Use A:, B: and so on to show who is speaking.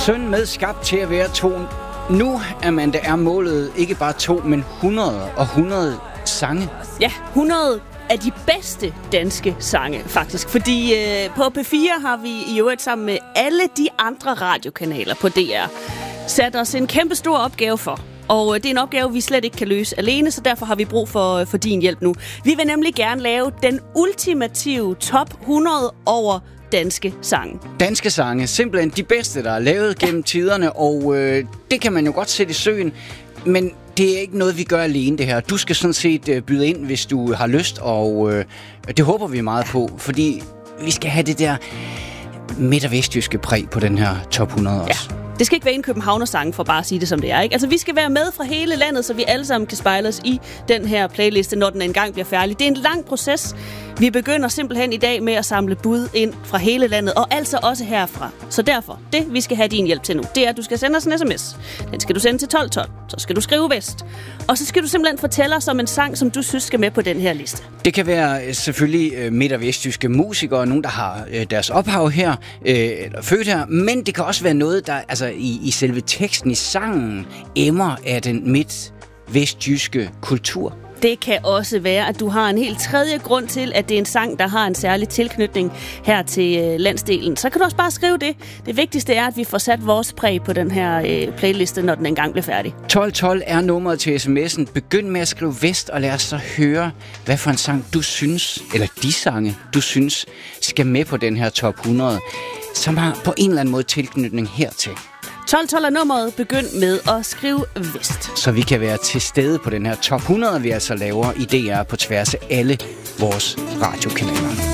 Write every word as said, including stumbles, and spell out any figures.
A: Søn med skabt til at være to. Nu, Amanda, er målet ikke bare to, men hundrede og hundrede sange.
B: Ja, hundrede af de bedste danske sange, faktisk. Fordi øh, på P fire har vi i øvrigt sammen med alle de andre radiokanaler på D R sat os en kæmpe stor opgave for. Og det er en opgave, vi slet ikke kan løse alene, så derfor har vi brug for, for din hjælp nu. Vi vil nemlig gerne lave den ultimative top hundrede over danske sange.
A: Danske sange, simpelthen de bedste, der er lavet gennem tiderne, og øh, det kan man jo godt sætte i søen, men det er ikke noget, vi gør alene det her. Du skal sådan set øh, byde ind, hvis du har lyst, og øh, det håber vi meget på, fordi vi skal have det der midt- og vestjyske præg på den her top hundrede også.
B: Ja. Det skal ikke være en københavnersange, for bare at sige det, som det er, ikke? Altså, vi skal være med fra hele landet, så vi alle sammen kan spejle os i den her playliste, når den engang bliver færdig. Det er en lang proces. Vi begynder simpelthen i dag med at samle bud ind fra hele landet, og altså også herfra. Så derfor, det vi skal have din hjælp til nu, det er, at du skal sende os en sms. Den skal du sende til tolv tolv. Så skal du skrive Vest. Og så skal du simpelthen fortælle os om en sang, som du synes skal med på den her liste.
A: Det kan være selvfølgelig midt- og vestjyske musikere, nogen, der har øh, deres ophav her, øh, eller født her, men det kan også være noget, der altså i, i selve teksten, i sangen, emmer af den midt-vestjyske kultur.
B: Det kan også være, at du har en helt tredje grund til, at det er en sang, der har en særlig tilknytning her til øh, landsdelen. Så kan du også bare skrive det. Det vigtigste er, at vi får sat vores præg på den her øh, playliste, når den engang bliver færdig.
A: tolv tolv er nummeret til sms'en. Begynd med at skrive Vest, og lad os så høre, hvad for en sang du synes, eller de sange, du synes, skal med på den her top hundrede, som har på en eller anden måde tilknytning hertil.
B: tolv tolv er nummeret. Begynd med at skrive Vest.
A: Så vi kan være til stede på den her top hundrede, vi altså laver i D R på tværs af alle vores radiokanaler.